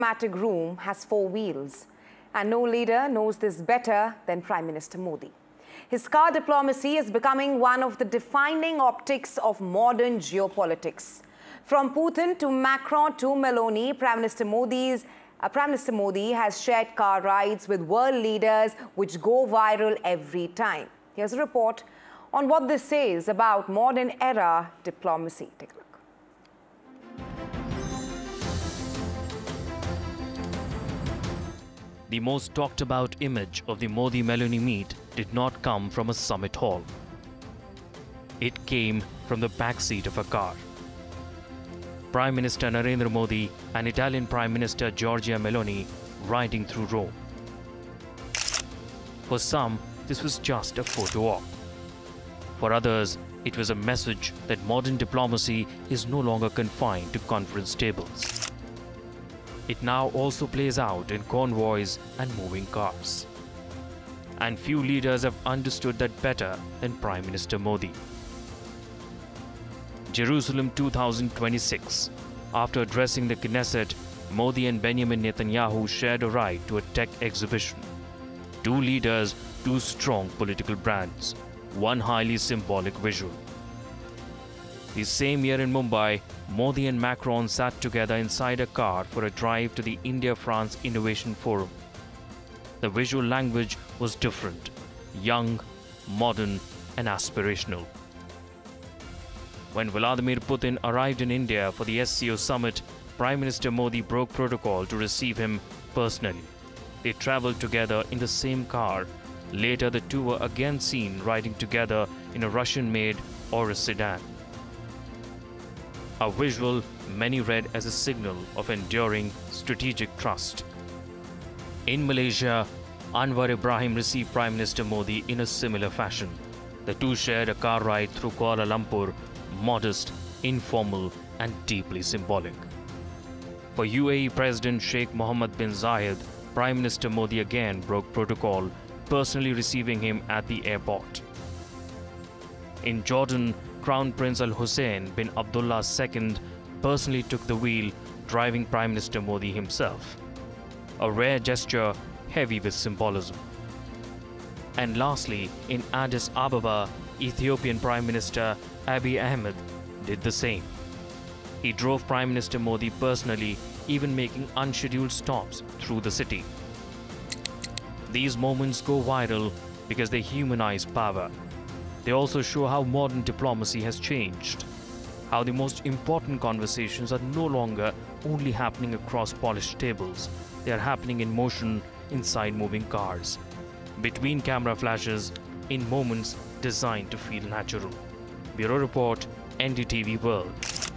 diplomatic room has four wheels, and no leader knows this better than Prime Minister Modi. His car diplomacy is becoming one of the defining optics of modern geopolitics. From Putin to Macron to Meloni, Prime Minister Modi has shared car rides with world leaders which go viral every time. Here's a report on what this says about modern era diplomacy. Take a look. The most talked about image of the Modi-Meloni meet did not come from a summit hall. It came from the backseat of a car. Prime Minister Narendra Modi and Italian Prime Minister Giorgia Meloni riding through Rome. For some, this was just a photo op. For others, it was a message that modern diplomacy is no longer confined to conference tables. It now also plays out in convoys and moving cars. And few leaders have understood that better than Prime Minister Modi. Jerusalem 2026. After addressing the Knesset, Modi and Benjamin Netanyahu shared a ride to a tech exhibition. Two leaders, two strong political brands, one highly symbolic visual. The same year in Mumbai, Modi and Macron sat together inside a car for a drive to the India-France Innovation Forum. The visual language was different, young, modern and aspirational. When Vladimir Putin arrived in India for the SCO summit, Prime Minister Modi broke protocol to receive him personally. They travelled together in the same car. Later, the two were again seen riding together in a Russian-made Urus sedan. A visual many read as a signal of enduring strategic trust. In Malaysia, Anwar Ibrahim received Prime Minister Modi in a similar fashion. The two shared a car ride through Kuala Lumpur, modest, informal and deeply symbolic. For UAE President Sheikh Mohammed bin Zayed, Prime Minister Modi again broke protocol, personally receiving him at the airport. In Jordan, Crown Prince Al Hussein bin Abdullah II personally took the wheel, driving Prime Minister Modi himself. A rare gesture heavy with symbolism. And lastly, in Addis Ababa, Ethiopian Prime Minister Abiy Ahmed did the same. He drove Prime Minister Modi personally, even making unscheduled stops through the city. These moments go viral because they humanize power. They also show how modern diplomacy has changed, how the most important conversations are no longer only happening across polished tables. They are happening in motion inside moving cars, between camera flashes, in moments designed to feel natural. Bureau Report, NDTV World.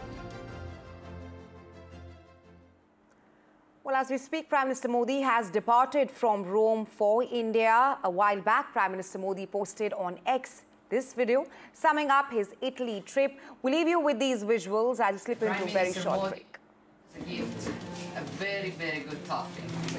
Well, as we speak, Prime Minister Modi has departed from Rome for India. A while back, Prime Minister Modi posted on X this video summing up his Italy trip. We leave you with these visuals as we slip into a very short break. It's a gift, a very, very good topic.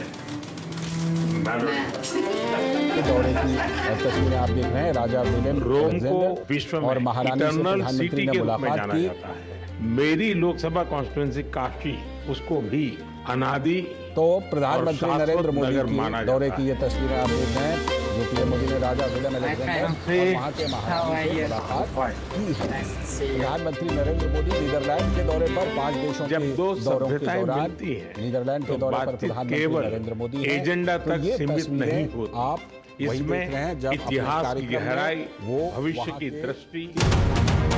तस्वीरें आप देख रहे हैं राजा William रोम को विश्व में और महारानी से इटर्नल प्रधानमंत्री सिटी ने के रूप में मुलाकात जाना की। जाता है। मेरी लोकसभा कॉन्स्टिट्यूएंसी काशी उसको भी अनादि तो प्रधानमंत्री और नरेंद्र शाश्वत मोदी नगर की माना दौरे जाता की ये तस्वीरें आप देख रहे हैं जो पीएम मोदी ने राजा विलियम अलेक्जेंडर और वहां के महारानी से मुलाकात की है। प्रधानमंत्री नरेंद्र मोदी नीदरलैंड के दौरे पर 5 देशों के जब दो दौरों के सभ्यताएं दौरान मिलती हैं, नीदरलैंड के तो दौरे पर बातचीत प्रधानमंत्री केवल नरेंद्र मोदी हैं। एजेंडा तो तक ये सीमित तस्वीरें नहीं होती। आप वही देख रहे हैं जब अपने इतिहास की कार्यक्रम में गहराई, वो भविष्य वहां की के दृष्टि